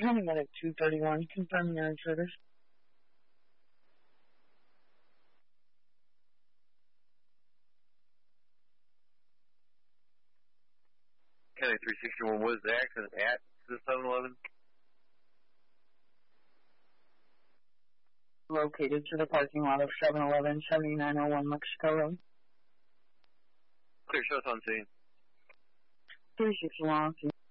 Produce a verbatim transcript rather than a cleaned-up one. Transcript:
County Medic two thirty-one, confirm your intruders. County three sixty-one, was the accident at the seven eleven? Located to the parking lot of seven eleven, seventy-nine oh one Mexico Road. Clear, show us on scene. three sixty-one,